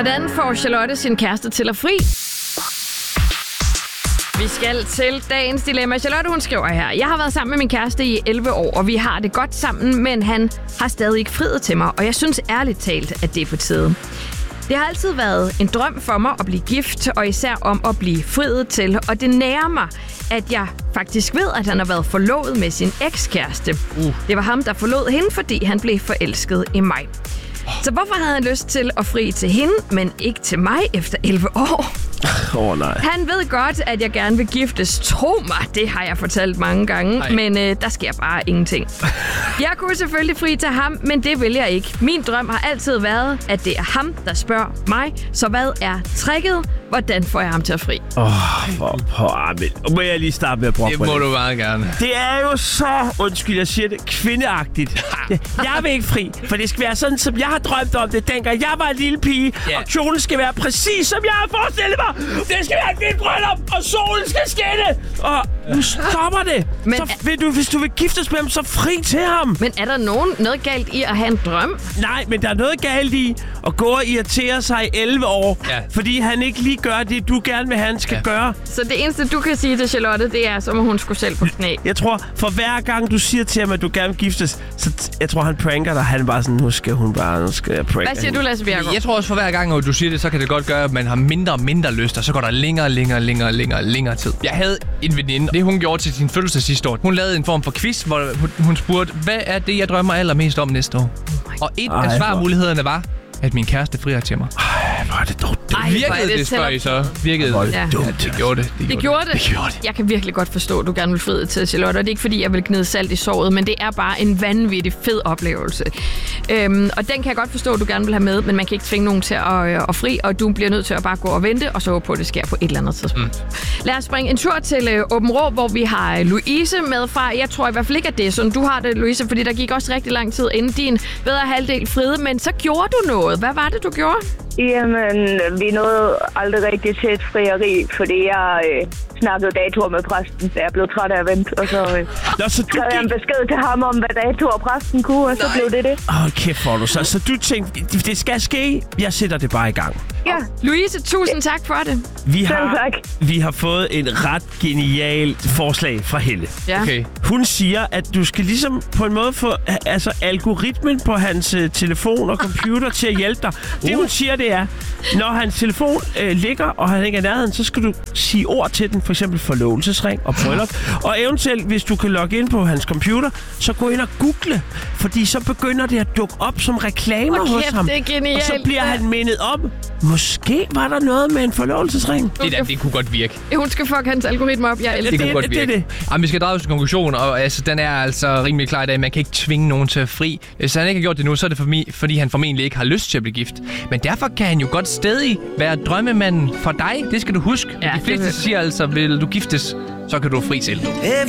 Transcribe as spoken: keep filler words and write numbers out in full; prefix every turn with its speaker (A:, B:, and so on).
A: Hvordan får Charlotte sin kæreste til at fri? Vi skal til dagens dilemma. Charlotte, hun skriver her: Jeg har været sammen med min kæreste i elleve år, og vi har det godt sammen, men han har stadig ikke friet til mig, og jeg synes ærligt talt, at det er på tide. Det har altid været en drøm for mig at blive gift, og især om at blive friet til, og det nærer mig, at jeg faktisk ved, at han har været forlovet med sin ekskæreste. Uh. Det var ham, der forlod hende, fordi han blev forelsket i mig. Så hvorfor havde han lyst til at fri til hende, men ikke til mig efter elleve år?
B: Åh oh, nej.
A: Han ved godt, at jeg gerne vil giftes. Tro mig, det har jeg fortalt mange gange, Ej. men øh, der sker bare ingenting. Jeg kunne selvfølgelig fri til ham, men det vil jeg ikke. Min drøm har altid været, at det er ham, der spørger mig. Så hvad er tricket? Hvordan får jeg ham til at fri?
B: Åh, oh, hvor på armen. Må jeg lige starte med at prøve
C: Det må du meget gerne.
B: Det er jo så, undskyld, jeg siger det, kvindeagtigt. Jeg vil ikke fri, for det skal være sådan, som jeg har drømt om det, dengang jeg var en lille pige. Yeah. Og kjolen skal være præcis, som jeg har forestillet mig. Det skal være et vildt bryllup, og solen skal skinne. Og nu stopper det. Men så vil du, hvis du vil giftes med ham, så fri til ham.
A: Men er der nogen, noget galt i at have en drøm?
B: Nej, men der er noget galt i at gå og irritere sig i elleve år, ja. fordi han ikke lige gør det, du gerne vil, han skal ja. gøre.
A: Så det eneste, du kan sige til Charlotte, det er, som hun skulle selv på knæ.
B: Jeg tror, for hver gang du siger til ham, at du gerne vil giftes, så t- jeg tror, han pranker dig. Han er bare sådan, nu skal hun bare, nu skal jeg pranke.
A: Hvad siger du, Lasse Bjerregaard?
C: Jeg tror også, for hver gang, at du siger det, så kan det godt gøre, at man har mindre og mindre lyst, og så går der længere, længere, længere, længere, længere tid. Jeg havde en veninde, det hun gjorde til sin fødselsdag sidste år. Hun lavede en form for quiz, hvor hun spurgte, hvad er det, jeg drømmer allermest om næste år? Oh og et af svarmulighederne var, at min kæreste frier til mig.
B: Ej, hvor er det dumt.
C: Ej, virkede det, det spørger I så? Virkede det?
A: Ja.
C: Ja, det gjorde det.
A: Det, det gjorde det. det gjorde det. Jeg kan virkelig godt forstå, at du gerne vil fri til Charlotte, og det er ikke fordi, jeg vil gnide salt i såret, men det er bare en vanvittig fed oplevelse. Øhm, og den kan jeg godt forstå, at du gerne vil have med, men man kan ikke tvinge nogen til at, øh, at fri, og du bliver nødt til at bare gå og vente, og så håbe på, at det sker på et eller andet tidspunkt. Mm. Lad os springe en tur til øh, Åben Rå, hvor vi har Louise med fra. Jeg tror i hvert fald ikke, at det er sådan, du har det, Louise, fordi der gik også rigtig lang tid inden din bedre halvdel friede, men så gjorde du noget. Hvad var det, du gjorde?
D: Jamen, vi nåede aldrig rigtig til et frieri, fordi jeg øh, snakkede datoer med præsten, så jeg blev træt af at vente, og så øh,
B: Nå, så du
D: havde jeg en besked til ham om, hvad datoer præsten kunne, og så
B: Nej.
D: blev det det.
B: Åh, oh, kæft for du så. Så du tænkte, det skal ske, jeg sætter det bare i gang.
D: Ja.
A: Louise, tusind tak for det.
B: Vi har,
D: tak.
B: vi har fået en ret genial forslag fra Helle.
A: Ja.
C: Okay.
B: Hun siger, at du skal ligesom på en måde få altså, algoritmen på hans uh, telefon og computer til at hjælpe dig. Uh. Det hun siger, det er, når hans telefon øh, ligger, og han ikke er i nærheden, så skal du sige ord til den, for eksempel forlovelsesring og bryllup. Og eventuelt, hvis du kan logge ind på hans computer, så gå ind og google, fordi så begynder det at dukke op som reklamer
A: oh,
B: hos
A: kæft,
B: ham.
A: Det er genialt.
B: Og så bliver han mindet om, måske var der noget med en forlovelsesring.
C: Det der, det kunne godt virke.
A: Hun skal fuck hans algoritme op. Jeg elsker
C: det.
A: det.
C: Det kunne godt virke.
B: Det, det.
C: Jamen, vi skal drage til konklusion, og altså, den er altså rimelig klar i dag. Man kan ikke tvinge nogen til at fri. Hvis han ikke har gjort det nu, så er det for mig, fordi han formentlig ikke har lyst til at blive gift. Men derfor kan han jo godt stadig være drømmemanden for dig. Det skal du huske. Ja, de fleste siger altså, vil du giftes, så kan du fri til.